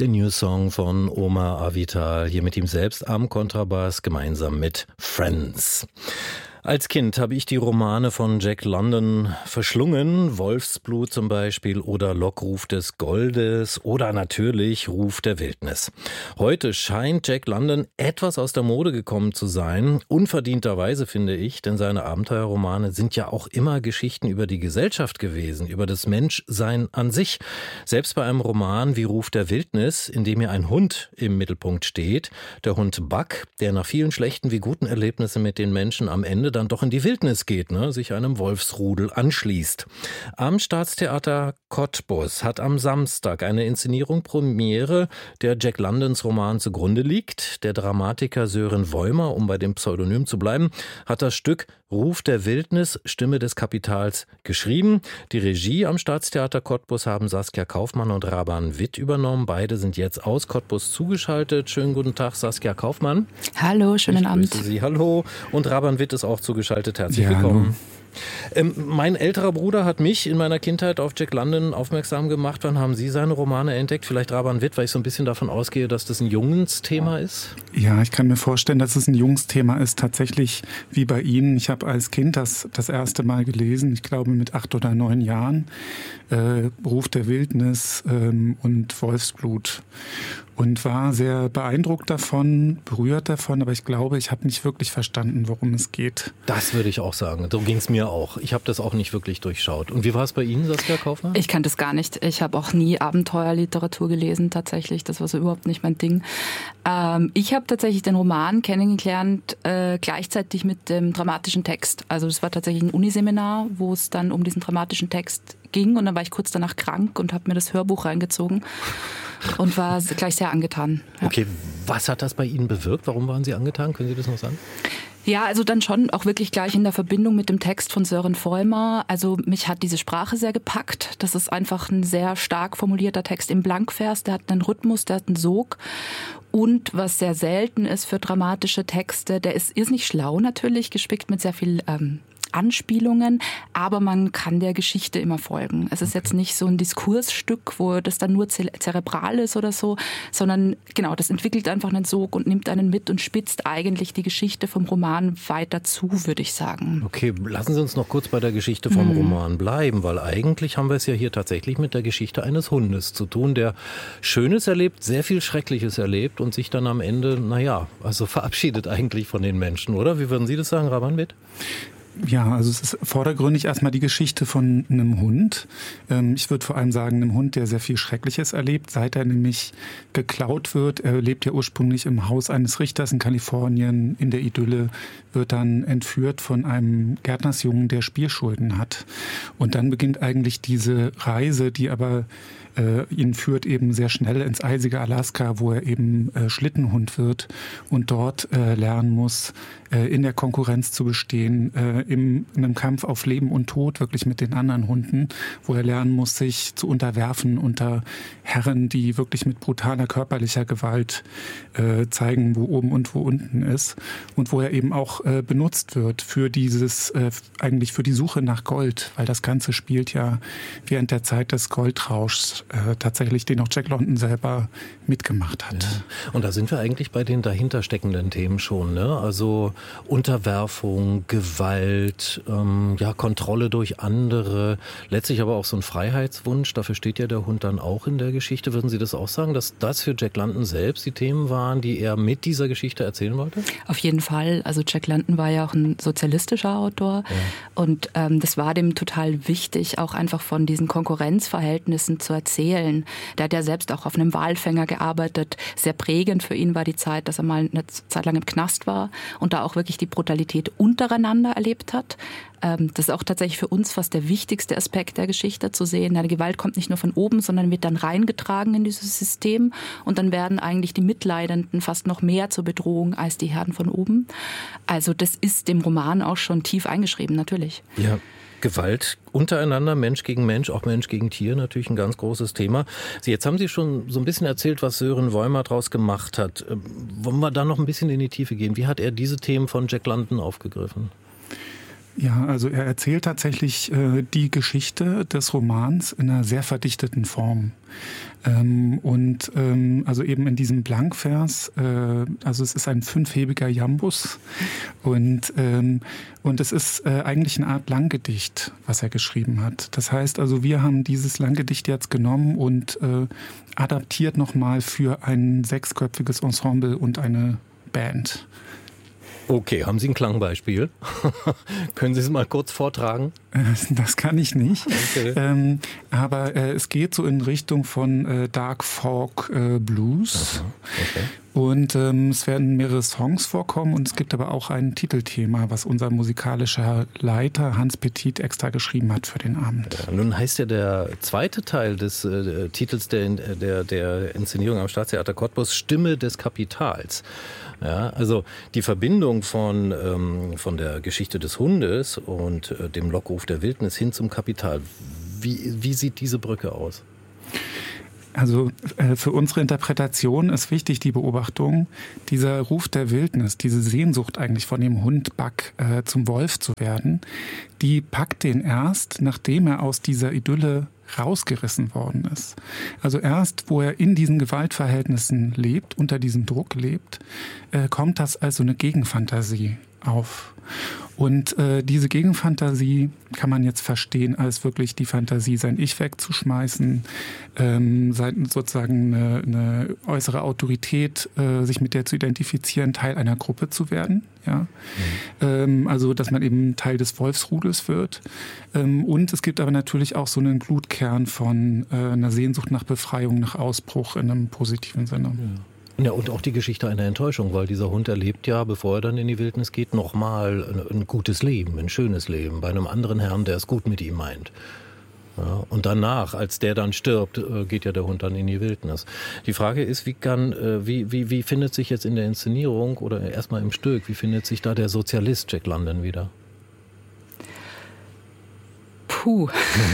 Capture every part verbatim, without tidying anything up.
Der New Song von Omar Avital, hier mit ihm selbst am Kontrabass, gemeinsam mit Friends. Als Kind habe ich die Romane von Jack London verschlungen, Wolfsblut zum Beispiel oder Lockruf des Goldes oder natürlich Ruf der Wildnis. Heute scheint Jack London etwas aus der Mode gekommen zu sein, unverdienterweise finde ich, denn seine Abenteuerromane sind ja auch immer Geschichten über die Gesellschaft gewesen, über das Menschsein an sich. Selbst bei einem Roman wie Ruf der Wildnis, in dem ja ein Hund im Mittelpunkt steht, der Hund Buck, der nach vielen schlechten wie guten Erlebnissen mit den Menschen am Ende dann doch in die Wildnis geht, ne, sich einem Wolfsrudel anschließt. Am Staatstheater Cottbus hat am Samstag eine Inszenierung Premiere, der Jack Londons Roman zugrunde liegt. Der Dramatiker Sören Woymer, um bei dem Pseudonym zu bleiben, hat das Stück Ruf der Wildnis, Stimme des Kapitals geschrieben. Die Regie am Staatstheater Cottbus haben Saskia Kaufmann und Raban Witt übernommen. Beide sind jetzt aus Cottbus zugeschaltet. Schönen guten Tag, Saskia Kaufmann. Hallo, schönen ich Abend. Sie. Hallo. Und Raban Witt ist auch zugeschaltet. Herzlich ja, willkommen. Hallo. Ähm, mein älterer Bruder hat mich in meiner Kindheit auf Jack London aufmerksam gemacht. Wann haben Sie seine Romane entdeckt? Vielleicht Raban Witt, weil ich so ein bisschen davon ausgehe, dass das ein Jungsthema ist? Ja, ich kann mir vorstellen, dass es ein Jungsthema ist. Tatsächlich wie bei Ihnen. Ich habe als Kind das das erste Mal gelesen, ich glaube mit acht oder neun Jahren, äh, Ruf der Wildnis ähm, und Wolfsblut. Und war sehr beeindruckt davon, berührt davon, aber ich glaube, ich habe nicht wirklich verstanden, worum es geht. Das würde ich auch sagen. So ging es mir auch. Ich habe das auch nicht wirklich durchschaut. Und wie war es bei Ihnen, Saskia Kaufmann? Ich kannte es gar nicht. Ich habe auch nie Abenteuerliteratur gelesen, tatsächlich. Das war so überhaupt nicht mein Ding. Ähm, ich habe tatsächlich den Roman kennengelernt, äh, gleichzeitig mit dem dramatischen Text. Also das war tatsächlich ein Uniseminar, wo es dann um diesen dramatischen Text ging. Und dann war ich kurz danach krank und habe mir das Hörbuch reingezogen. Und war gleich sehr angetan. Ja. Okay, was hat das bei Ihnen bewirkt? Warum waren Sie angetan? Können Sie das noch sagen? Ja, also dann schon auch wirklich gleich in der Verbindung mit dem Text von Sören Woymer. Also mich hat diese Sprache sehr gepackt. Das ist einfach ein sehr stark formulierter Text im Blankvers. Der hat einen Rhythmus, der hat einen Sog. Und was sehr selten ist für dramatische Texte, der ist irrsinnig schlau natürlich, gespickt mit sehr viel ähm, Anspielungen, aber man kann der Geschichte immer folgen. Es ist okay. Jetzt nicht so ein Diskursstück, wo das dann nur zerebral ist oder so, sondern genau, das entwickelt einfach einen Sog und nimmt einen mit und spitzt eigentlich die Geschichte vom Roman weiter zu, würde ich sagen. Okay, lassen Sie uns noch kurz bei der Geschichte vom hm. Roman bleiben, weil eigentlich haben wir es ja hier tatsächlich mit der Geschichte eines Hundes zu tun, der Schönes erlebt, sehr viel Schreckliches erlebt und sich dann am Ende, naja, also verabschiedet eigentlich von den Menschen, oder? Wie würden Sie das sagen, Raban Witt? Ja, also es ist vordergründig erstmal die Geschichte von einem Hund. Ich würde vor allem sagen, einem Hund, der sehr viel Schreckliches erlebt, seit er nämlich geklaut wird. Er lebt ja ursprünglich im Haus eines Richters in Kalifornien, in der Idylle, wird dann entführt von einem Gärtnersjungen, der Spielschulden hat. Und dann beginnt eigentlich diese Reise, die aber äh, ihn führt eben sehr schnell ins eisige Alaska, wo er eben äh, Schlittenhund wird und dort äh, lernen muss, äh, in der Konkurrenz zu bestehen, äh, im, in einem Kampf auf Leben und Tod, wirklich mit den anderen Hunden, wo er lernen muss, sich zu unterwerfen unter Herren, die wirklich mit brutaler körperlicher Gewalt äh, zeigen, wo oben und wo unten ist und wo er eben auch äh, benutzt wird für dieses, äh, eigentlich für die Suche nach Gold, weil das Ganze spielt ja während der Zeit des Goldrauschs äh, tatsächlich, den auch Jack London selber mitgemacht hat. Ja. Und da sind wir eigentlich bei den dahinter steckenden Themen schon, ne? Also Unterwerfung, Gewalt, ähm, ja, Kontrolle durch andere, letztlich aber auch so ein Freiheitswunsch, dafür steht ja der Hund dann auch in der Geschichte. Würden Sie das auch sagen, dass das für Jack London selbst die Themen waren, die er mit dieser Geschichte erzählen wollte? Auf jeden Fall. Also Jack London war ja auch ein sozialistischer Autor ja. und ähm, das war dem total wichtig, auch einfach von diesen Konkurrenzverhältnissen zu erzählen. Der hat ja selbst auch auf einem Walfänger gearbeitet. Sehr prägend für ihn war die Zeit, dass er mal eine Zeit lang im Knast war und da auch wirklich die Brutalität untereinander erlebt hat. Ähm, das ist auch tatsächlich für uns fast der wichtigste Aspekt der Geschichte zu sehen. Die Gewalt kommt nicht nur von oben, sondern wird dann reingetragen in dieses System und dann werden eigentlich die Mitleidenden fast noch mehr zur Bedrohung als die Herren von oben. Also das ist dem Roman auch schon tief eingeschrieben, natürlich. Ja. Gewalt untereinander, Mensch gegen Mensch, auch Mensch gegen Tier, natürlich ein ganz großes Thema. Sie, jetzt haben Sie schon so ein bisschen erzählt, was Sören Woymer daraus gemacht hat. Wollen wir da noch ein bisschen in die Tiefe gehen? Wie hat er diese Themen von Jack London aufgegriffen? Ja, also er erzählt tatsächlich äh, die Geschichte des Romans in einer sehr verdichteten Form. Ähm, und ähm, also eben in diesem Blankvers, äh, also es ist ein fünfhebiger Jambus und, ähm, und es ist äh, eigentlich eine Art Langgedicht, was er geschrieben hat. Das heißt also, wir haben dieses Langgedicht jetzt genommen und äh, adaptiert nochmal für ein sechsköpfiges Ensemble und eine Band. Okay, haben Sie ein Klangbeispiel? Können Sie es mal kurz vortragen? Das kann ich nicht. Okay. Ähm, aber äh, es geht so in Richtung von äh, Dark Folk äh, Blues. Aha, okay. Und ähm, es werden mehrere Songs vorkommen und es gibt aber auch ein Titelthema, was unser musikalischer Leiter Hans Petit extra geschrieben hat für den Abend. Ja, nun heißt ja der zweite Teil des äh, Titels der, der, der Inszenierung am Staatstheater Cottbus Stimme des Kapitals. Ja, also die Verbindung von, ähm, von der Geschichte des Hundes und äh, dem Lockruf der Wildnis hin zum Kapital. Wie, wie sieht diese Brücke aus? Also äh, für unsere Interpretation ist wichtig die Beobachtung, dieser Ruf der Wildnis, diese Sehnsucht eigentlich von dem Hund Buck äh, zum Wolf zu werden, die packt den erst, nachdem er aus dieser Idylle rausgerissen worden ist. Also erst, wo er in diesen Gewaltverhältnissen lebt, unter diesem Druck lebt, äh, kommt das als so eine Gegenfantasie auf. Und äh, diese Gegenfantasie kann man jetzt verstehen als wirklich die Fantasie, sein Ich wegzuschmeißen, ähm, sein, sozusagen eine, eine äußere Autorität, äh, sich mit der zu identifizieren, Teil einer Gruppe zu werden. Ja? Mhm. Ähm, also, dass man eben Teil des Wolfsrudels wird. Ähm, und es gibt aber natürlich auch so einen Glutkern von äh, einer Sehnsucht nach Befreiung, nach Ausbruch in einem positiven Sinne. Ja. Ja, und auch die Geschichte einer Enttäuschung, weil dieser Hund erlebt ja, bevor er dann in die Wildnis geht, nochmal ein, ein gutes Leben, ein schönes Leben bei einem anderen Herrn, der es gut mit ihm meint. Ja, und danach, als der dann stirbt, geht ja der Hund dann in die Wildnis. Die Frage ist, wie kann, wie, wie, wie findet sich jetzt in der Inszenierung oder erstmal im Stück, wie findet sich da der Sozialist Jack London wieder? Puh.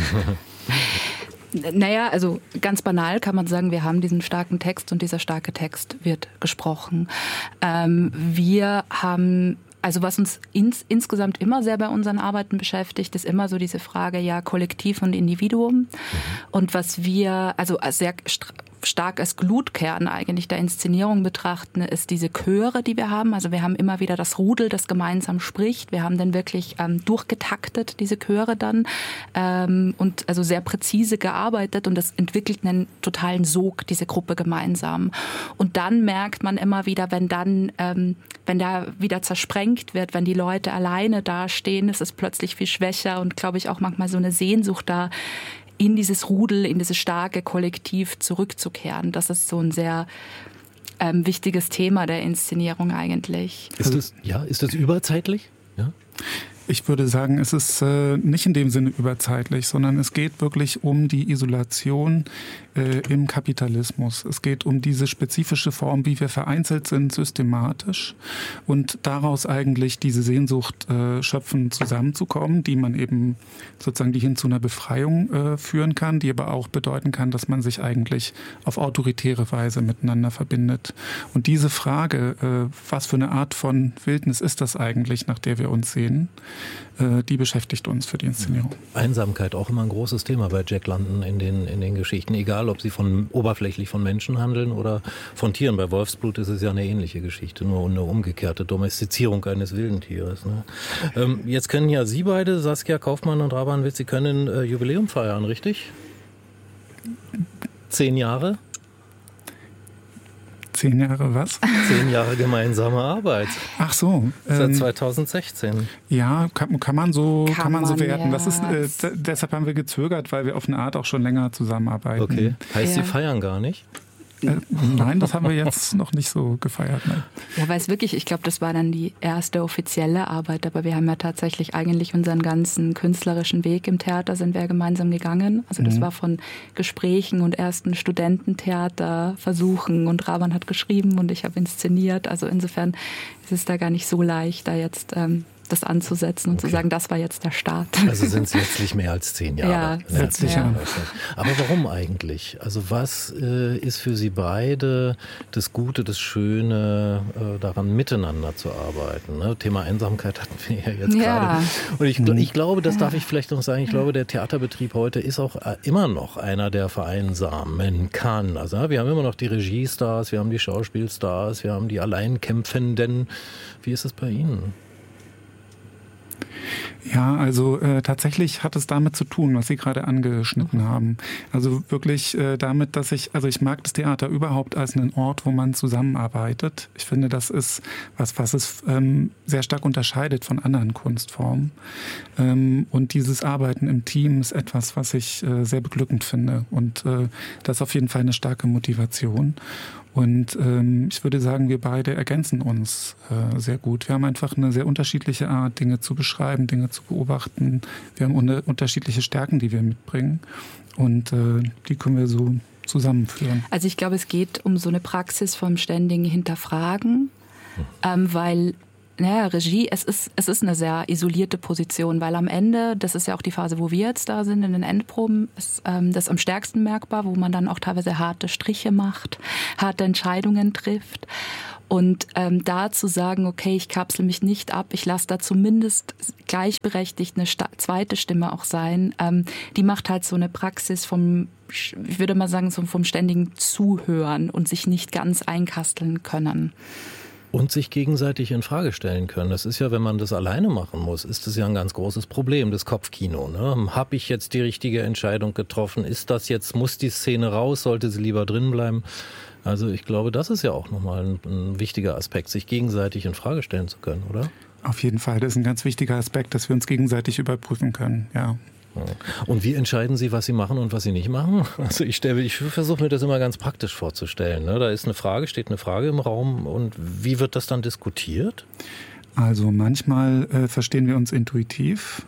Naja, also ganz banal kann man sagen, wir haben diesen starken Text und dieser starke Text wird gesprochen. Ähm, wir haben, also was uns ins, insgesamt immer sehr bei unseren Arbeiten beschäftigt, ist immer so diese Frage, ja, Kollektiv und Individuum. Mhm. Und was wir, also sehr stark als Glutkern eigentlich der Inszenierung betrachten, ist diese Chöre, die wir haben. Also wir haben immer wieder das Rudel, das gemeinsam spricht. Wir haben dann wirklich ähm, durchgetaktet, diese Chöre dann ähm, und also sehr präzise gearbeitet und das entwickelt einen totalen Sog, diese Gruppe gemeinsam. Und dann merkt man immer wieder, wenn dann, ähm, wenn da wieder zersprengt wird, wenn die Leute alleine dastehen, ist es plötzlich viel schwächer und glaube ich auch manchmal so eine Sehnsucht da, in dieses Rudel, in dieses starke Kollektiv zurückzukehren. Das ist so ein sehr ähm, wichtiges Thema der Inszenierung eigentlich. Ist das, ja, ist das überzeitlich? Ja? Ich würde sagen, es ist äh, nicht in dem Sinne überzeitlich, sondern es geht wirklich um die Isolation äh, im Kapitalismus. Es geht um diese spezifische Form, wie wir vereinzelt sind, systematisch und daraus eigentlich diese Sehnsucht äh, schöpfen, zusammenzukommen, die man eben sozusagen, die hin zu einer Befreiung äh, führen kann, die aber auch bedeuten kann, dass man sich eigentlich auf autoritäre Weise miteinander verbindet. Und diese Frage, äh, was für eine Art von Wildnis ist das eigentlich, nach der wir uns sehen, die beschäftigt uns für die Inszenierung. Einsamkeit, auch immer ein großes Thema bei Jack London in den, in den Geschichten. Egal, ob sie von oberflächlich von Menschen handeln oder von Tieren. Bei Wolfsblut ist es ja eine ähnliche Geschichte, nur eine umgekehrte Domestizierung eines wilden Tieres. Ne? Ähm, jetzt können ja Sie beide, Saskia Kaufmann und Raban Witz, Sie können äh, Jubiläum feiern, richtig? Zehn Jahre? Zehn Jahre was? Zehn Jahre gemeinsame Arbeit. Ach so. Seit ähm, zweitausendsechzehn. Ja, kann, kann man so kann, kann man so werten. Ja. Das ist, äh, d- deshalb haben wir gezögert, weil wir auf eine Art auch schon länger zusammenarbeiten. Okay. Heißt, Ja. Sie feiern gar nicht? Äh, nein, das haben wir jetzt noch nicht so gefeiert. Ne? Ja, weil es wirklich, ich glaube, das war dann die erste offizielle Arbeit, aber wir haben ja tatsächlich eigentlich unseren ganzen künstlerischen Weg im Theater sind wir gemeinsam gegangen. Also das Mhm. war von Gesprächen und ersten Studententheaterversuchen und Raban hat geschrieben und ich habe inszeniert. Also insofern ist es da gar nicht so leicht, da jetzt ähm, das anzusetzen und okay. zu sagen, das war jetzt der Start. Also sind es letztlich mehr als zehn Jahre. Ja, letztlich ja. Aber warum eigentlich? Also was äh, ist für Sie beide das Gute, das Schöne, äh, daran miteinander zu arbeiten? Ne? Thema Einsamkeit hatten wir ja jetzt ja. gerade. Und ich, ich glaube, das darf ich vielleicht noch sagen, ich glaube, der Theaterbetrieb heute ist auch immer noch einer, der vereinsamen kann. Also wir haben immer noch die Regiestars, wir haben die Schauspielstars, wir haben die Alleinkämpfenden. Wie ist es bei Ihnen? Ja, also äh, tatsächlich hat es damit zu tun, was Sie gerade angeschnitten haben. Also wirklich äh, damit, dass ich, also ich mag das Theater überhaupt als einen Ort, wo man zusammenarbeitet. Ich finde, das ist was, was es ähm, sehr stark unterscheidet von anderen Kunstformen. Ähm, und dieses Arbeiten im Team ist etwas, was ich äh, sehr beglückend finde. Und äh, das ist auf jeden Fall eine starke Motivation. Und ähm, ich würde sagen, wir beide ergänzen uns äh, sehr gut. Wir haben einfach eine sehr unterschiedliche Art, Dinge zu beschreiben, Dinge zu beobachten. Wir haben un- unterschiedliche Stärken, die wir mitbringen. Und äh, die können wir so zusammenführen. Also ich glaube, es geht um so eine Praxis vom ständigen Hinterfragen, ähm, weil naja, Regie, es ist, es ist eine sehr isolierte Position, weil am Ende, das ist ja auch die Phase, wo wir jetzt da sind, in den Endproben, ist ähm, das am stärksten merkbar, wo man dann auch teilweise harte Striche macht, harte Entscheidungen trifft. Und ähm, da zu sagen, okay, ich kapsel mich nicht ab, ich lasse da zumindest gleichberechtigt eine sta- zweite Stimme auch sein, ähm, die macht halt so eine Praxis vom, ich würde mal sagen, so vom ständigen Zuhören und sich nicht ganz einkasteln können. Und sich gegenseitig in Frage stellen können. Das ist ja, wenn man das alleine machen muss, ist das ja ein ganz großes Problem, das Kopfkino. Ne? Habe ich jetzt die richtige Entscheidung getroffen? Ist das jetzt, muss die Szene raus? Sollte sie lieber drin bleiben? Also ich glaube, das ist ja auch nochmal ein, ein wichtiger Aspekt, sich gegenseitig in Frage stellen zu können, oder? Auf jeden Fall, das ist ein ganz wichtiger Aspekt, dass wir uns gegenseitig überprüfen können, ja. Und wie entscheiden Sie, was Sie machen und was Sie nicht machen? Also ich, stelle, ich versuche mir das immer ganz praktisch vorzustellen. Ne? Da ist eine Frage, steht eine Frage im Raum und wie wird das dann diskutiert? Also manchmal äh, verstehen wir uns intuitiv.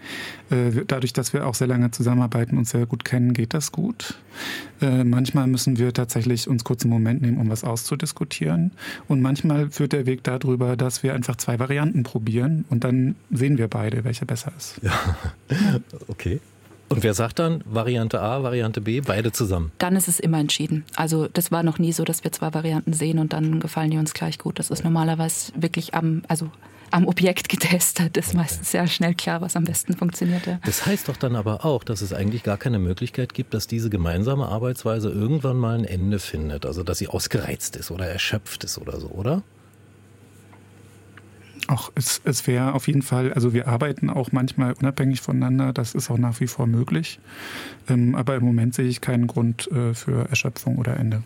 Äh, dadurch, dass wir auch sehr lange zusammenarbeiten und sehr gut kennen, geht das gut. Äh, manchmal müssen wir tatsächlich uns kurz einen Moment nehmen, um was auszudiskutieren. Und manchmal führt der Weg darüber, dass wir einfach zwei Varianten probieren und dann sehen wir beide, welche besser ist. Ja, okay. Und wer sagt dann Variante A, Variante B, beide zusammen? Dann ist es immer entschieden. Also das war noch nie so, dass wir zwei Varianten sehen und dann gefallen die uns gleich gut. Das ist normalerweise wirklich am, also am Objekt getestet. Das ist meistens sehr schnell klar, was am besten funktioniert. Ja. Das heißt doch dann aber auch, dass es eigentlich gar keine Möglichkeit gibt, dass diese gemeinsame Arbeitsweise irgendwann mal ein Ende findet. Also dass sie ausgereizt ist oder erschöpft ist oder so, oder? Auch es, es wäre auf jeden Fall, also wir arbeiten auch manchmal unabhängig voneinander, das ist auch nach wie vor möglich. Ähm, aber im Moment sehe ich keinen Grund äh, für Erschöpfung oder Ende.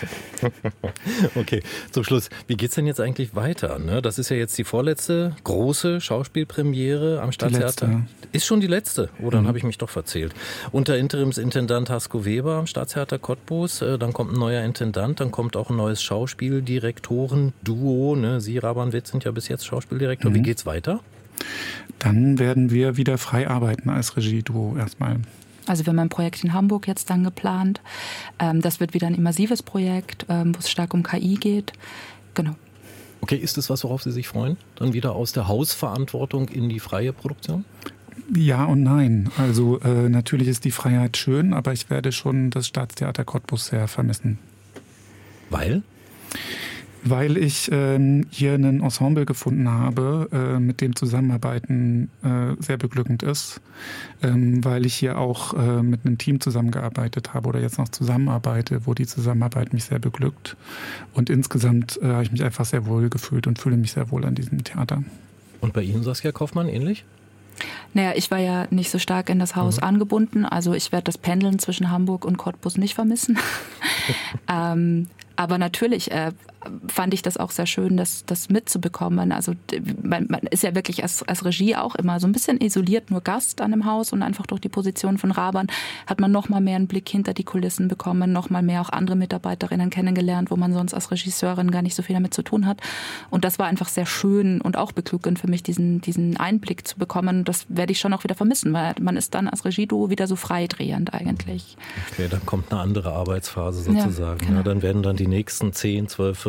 Okay, zum Schluss, wie geht's denn jetzt eigentlich weiter? Ne? Das ist ja jetzt die vorletzte große Schauspielpremiere am Staatstheater. Ist schon die letzte? Oh, dann mhm. habe ich mich doch verzählt. Unter Interimsintendant Hasko Weber am Staatstheater Cottbus, äh, dann kommt ein neuer Intendant, dann kommt auch ein neues Schauspieldirektoren-Duo. Ne? Sie, Raban Witt, sind ja bis jetzt Schauspieldirektor. Mhm. Wie geht's weiter? Dann werden wir wieder frei arbeiten als Regieduo erstmal. Also wir haben ein Projekt in Hamburg jetzt dann geplant. Das wird wieder ein immersives Projekt, wo es stark um K I geht. Genau. Okay, ist das was, worauf Sie sich freuen? Dann wieder aus der Hausverantwortung in die freie Produktion? Ja und nein. Also äh, natürlich ist die Freiheit schön, aber ich werde schon das Staatstheater Cottbus sehr vermissen. Weil? Weil ich ähm, hier ein Ensemble gefunden habe, äh, mit dem Zusammenarbeiten äh, sehr beglückend ist. Ähm, weil ich hier auch äh, mit einem Team zusammengearbeitet habe oder jetzt noch zusammenarbeite, wo die Zusammenarbeit mich sehr beglückt. Und insgesamt äh, habe ich mich einfach sehr wohl gefühlt und fühle mich sehr wohl an diesem Theater. Und bei Ihnen, Saskia Kaufmann, ähnlich? Naja, ich war ja nicht so stark in das Haus mhm. angebunden. Also ich werde das Pendeln zwischen Hamburg und Cottbus nicht vermissen. ähm, aber natürlich äh, fand ich das auch sehr schön, das, das mitzubekommen. Also man, man ist ja wirklich als, als Regie auch immer so ein bisschen isoliert, nur Gast an dem Haus und einfach durch die Position von Raban hat man noch mal mehr einen Blick hinter die Kulissen bekommen, noch mal mehr auch andere Mitarbeiterinnen kennengelernt, wo man sonst als Regisseurin gar nicht so viel damit zu tun hat. Und das war einfach sehr schön und auch beglückend für mich, diesen, diesen Einblick zu bekommen. Das werde ich schon auch wieder vermissen, weil man ist dann als Regieduo wieder so freidrehend eigentlich. Okay, dann kommt eine andere Arbeitsphase sozusagen. Ja, genau. Ja, dann werden dann die nächsten zehn, zwölf,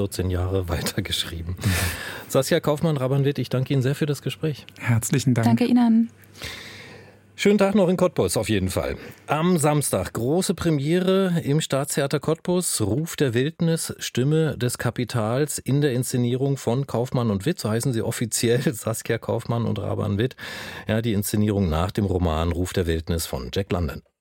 vierzehn Jahre weitergeschrieben. Mhm. Saskia Kaufmann-Raban-Witt, ich danke Ihnen sehr für das Gespräch. Herzlichen Dank. Danke Ihnen. Schönen Tag noch in Cottbus auf jeden Fall. Am Samstag große Premiere im Staatstheater Cottbus. Ruf der Wildnis, Stimme des Kapitals in der Inszenierung von Kaufmann und Witt. So heißen sie offiziell, Saskia Kaufmann und Raban-Witt. Ja, die Inszenierung nach dem Roman Ruf der Wildnis von Jack London.